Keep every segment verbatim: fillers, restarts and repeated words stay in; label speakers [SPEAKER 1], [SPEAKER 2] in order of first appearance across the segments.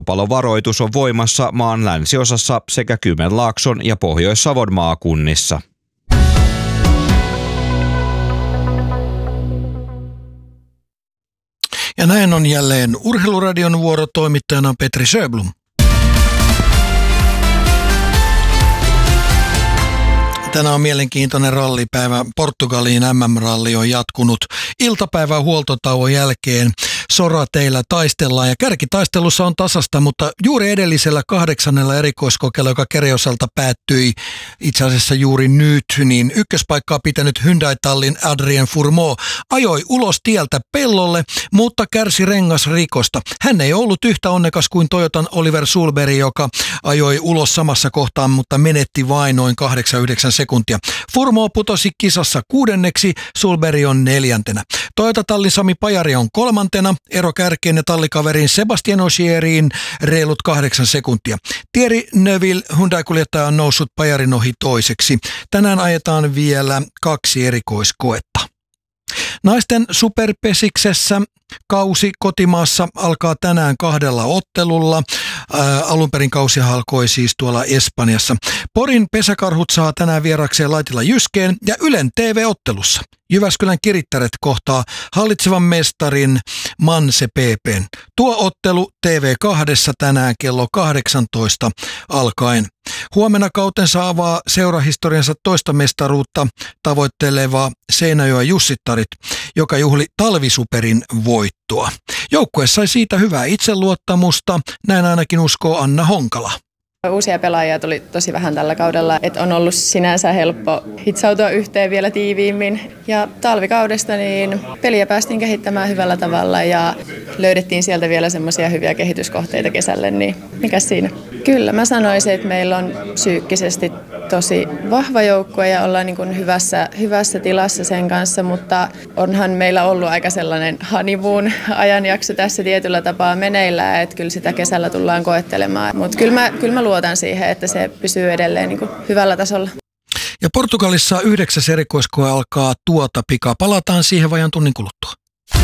[SPEAKER 1] Palovaroitus on voimassa maan länsiosassa sekä Kymenlaakson ja Pohjois-Savon maakunnissa.
[SPEAKER 2] Ja näin on jälleen Urheiluradion vuoro, toimittajana Petri Sjöblom. Tänään on mielenkiintoinen rallipäivä. Portugaliin M M-ralli on jatkunut iltapäivän huoltotauon jälkeen. Sorateillä taistellaan ja kärkitaistelussa on tasasta, mutta juuri edellisellä kahdeksannella erikoiskokeella, joka Kereosalta päättyi itse asiassa juuri nyt, niin ykköspaikkaa pitänyt Hyundai-tallin Adrien Fourmaux ajoi ulos tieltä pellolle, mutta kärsi rengasrikosta. Hän ei ollut yhtä onnekas kuin Toyotan Oliver Sulberg, joka ajoi ulos samassa kohtaa, mutta menetti vain noin kahdeksan yhdeksän sekuntia. Fourmaux putosi kisassa kuudenneksi, Sulberg on neljäntenä. Toyota-tallin Sami Pajari on kolmantena, ero kärkeen ja tallikaverin Sebastian Ogieriin reilut kahdeksan sekuntia. Thierry Neuville Hyundai-kuljettaja on noussut Pajarin ohi toiseksi. Tänään ajetaan vielä kaksi erikoiskoetta. Naisten superpesiksessä kausi kotimaassa alkaa tänään kahdella ottelulla. Ää, alun perin kausi alkoi siis tuolla Espanjassa. Porin pesäkarhut saa tänään vierakseen Laitila Jyskeen ja Ylen T V-ottelussa Jyväskylän Kirittäret kohtaa hallitsevan mestarin Manse P P:n. Tuo ottelu T V kahdessa tänään kello kahdeksantoista alkaen. Huomenna kautensa avaa seurahistoriansa toista mestaruutta tavoitteleva Seinäjoen Jussittarit, joka juhli talvisuperin voittoa. Joukkue sai siitä hyvää itseluottamusta, näin ainakin uskoo Anna Honkala.
[SPEAKER 3] Uusia pelaajia tuli tosi vähän tällä kaudella, että on ollut sinänsä helppo hitsautua yhteen vielä tiiviimmin. Ja talvikaudesta niin peliä päästiin kehittämään hyvällä tavalla ja löydettiin sieltä vielä semmoisia hyviä kehityskohteita kesälle, niin mikä siinä? Kyllä mä sanoisin, että meillä on psyykkisesti tosi vahva joukkue ja ollaan niin kuin hyvässä, hyvässä tilassa sen kanssa, mutta onhan meillä ollut aika sellainen honeymoon ajanjakso tässä tietyllä tapaa meneillään, että kyllä sitä kesällä tullaan koettelemaan. Mutta kyllä mä, kyllä mä luotan siihen, että se pysyy edelleen niin kuin hyvällä tasolla.
[SPEAKER 2] Ja Portugalissa yhdeksäs erikoiskoe alkaa tuota pikaa. Palataan siihen vajan tunnin kuluttua.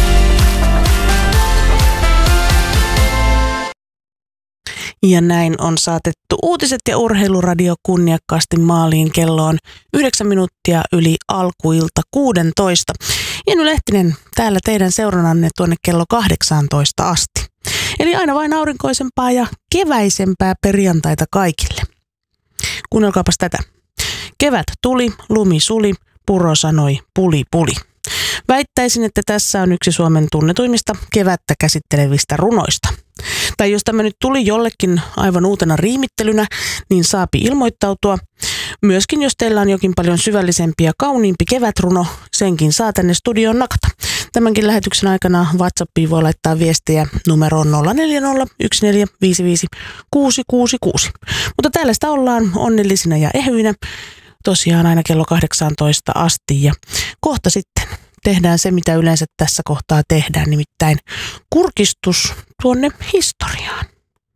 [SPEAKER 4] Ja näin on saatettu uutiset ja urheiluradio kunniakkaasti maaliin. Kello on yhdeksän minuuttia yli alkuilta kuusitoista. Jenny Lehtinen täällä teidän seurannanne tuonne kello kahdeksantoista asti. Eli aina vain aurinkoisempaa ja keväisempää perjantaita kaikille. Kuunnelkaapas tätä. Kevät tuli, lumi suli, puro sanoi puli puli. Väittäisin, että tässä on yksi Suomen tunnetuimmista kevättä käsittelevistä runoista. Tai jos tämä nyt tuli jollekin aivan uutena riimittelynä, niin saapi ilmoittautua. Myöskin jos teillä on jokin paljon syvällisempi ja kauniimpi kevätruno, senkin saa tänne studioon nakata. Tämänkin lähetyksen aikana WhatsAppiin voi laittaa viestejä numeroon nolla neljä nolla yksi neljä viisi viisi kuusi kuusi kuusi. Mutta täällä sitä ollaan onnellisina ja ehyinä tosiaan aina kello kahdeksantoista asti ja kohta sitten tehdään se, mitä yleensä tässä kohtaa tehdään, nimittäin kurkistus tuonne historiaan.